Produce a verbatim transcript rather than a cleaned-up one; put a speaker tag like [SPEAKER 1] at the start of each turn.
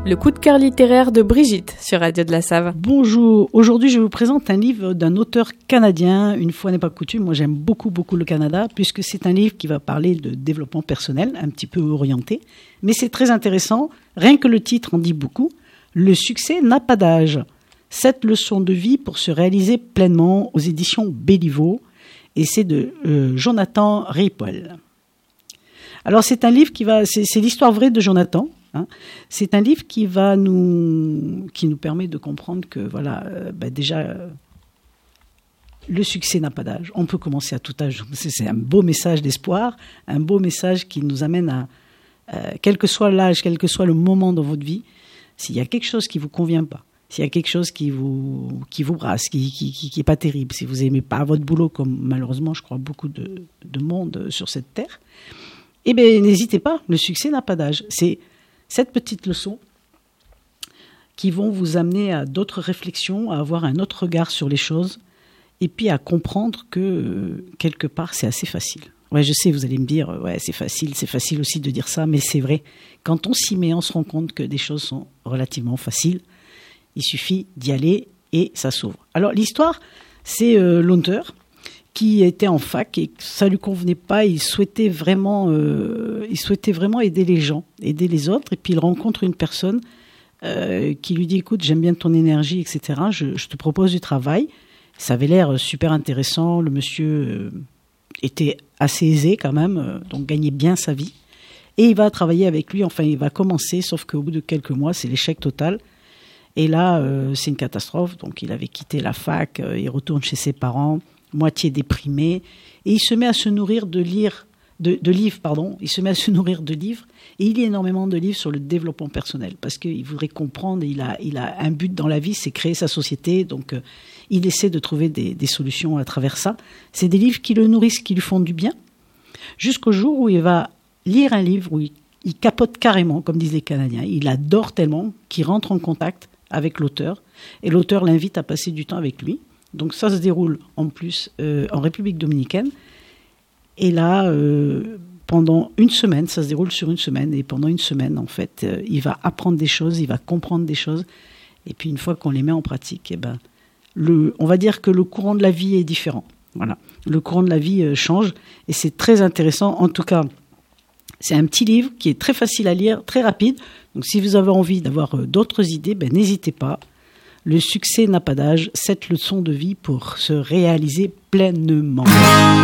[SPEAKER 1] Le coup de cœur littéraire de Brigitte sur Radio de la Save.
[SPEAKER 2] Bonjour, aujourd'hui je vous présente un livre d'un auteur canadien. Une fois n'est pas coutume, moi j'aime beaucoup beaucoup le Canada puisque c'est un livre qui va parler de développement personnel, un petit peu orienté. Mais c'est très intéressant, rien que le titre en dit beaucoup. Le succès n'a pas d'âge. Sept leçons de vie pour se réaliser pleinement aux éditions Béliveau. Et c'est de euh, Jonathan Ripoll. Alors c'est un livre qui va, c'est, c'est l'histoire vraie de Jonathan. Hein. C'est un livre qui va nous, qui nous permet de comprendre que voilà, euh, bah déjà, euh, le succès n'a pas d'âge. On peut commencer à tout âge. C'est, c'est un beau message d'espoir, un beau message qui nous amène à, euh, quel que soit l'âge, quel que soit le moment dans votre vie, s'il y a quelque chose qui vous convient pas, s'il y a quelque chose qui vous qui vous brasse, qui qui qui, qui est pas terrible, si vous aimez pas votre boulot, comme malheureusement je crois beaucoup de de monde sur cette terre, eh bien n'hésitez pas. Le succès n'a pas d'âge. C'est cette petite leçon qui vont vous amener à d'autres réflexions, à avoir un autre regard sur les choses, et puis à comprendre que, euh, quelque part, c'est assez facile. Ouais, je sais, vous allez me dire, ouais, c'est facile, c'est facile aussi de dire ça, mais c'est vrai. Quand on s'y met, on se rend compte que des choses sont relativement faciles. Il suffit d'y aller et ça s'ouvre. Alors, l'histoire, c'est euh, l'auteur qui était en fac et ça lui convenait pas. Il souhaitait vraiment, euh, il souhaitait vraiment aider les gens, aider les autres. Et puis il rencontre une personne euh, qui lui dit, écoute, j'aime bien ton énergie, et cetera. Je, je te propose du travail. Ça avait l'air super intéressant. Le monsieur euh, était assez aisé quand même, euh, donc gagnait bien sa vie. Et il va travailler avec lui. Enfin, il va commencer, sauf qu'au bout de quelques mois, c'est l'échec total. Et là, euh, c'est une catastrophe. Donc il avait quitté la fac, euh, il retourne chez ses parents, moitié déprimé, et il se met à se nourrir de, lire, de, de livres, pardon, il se met à se nourrir de livres, et il lit énormément de livres sur le développement personnel, parce qu'il voudrait comprendre, il a, il a un but dans la vie, c'est créer sa société, donc euh, il essaie de trouver des, des solutions à travers ça. C'est des livres qui le nourrissent, qui lui font du bien, jusqu'au jour où il va lire un livre où il, il capote carrément, comme disent les Canadiens, il adore tellement qu'il rentre en contact avec l'auteur, et l'auteur l'invite à passer du temps avec lui. Donc ça se déroule en plus euh, en République dominicaine. Et là, euh, pendant une semaine, ça se déroule sur une semaine. Et pendant une semaine, en fait, euh, il va apprendre des choses, il va comprendre des choses. Et puis une fois qu'on les met en pratique, eh ben, le, on va dire que le courant de la vie est différent. Voilà, le courant de la vie euh, change. Et c'est très intéressant. En tout cas, c'est un petit livre qui est très facile à lire, très rapide. Donc si vous avez envie d'avoir euh, d'autres idées, ben, n'hésitez pas. Le succès n'a pas d'âge, sept leçons de vie pour se réaliser pleinement.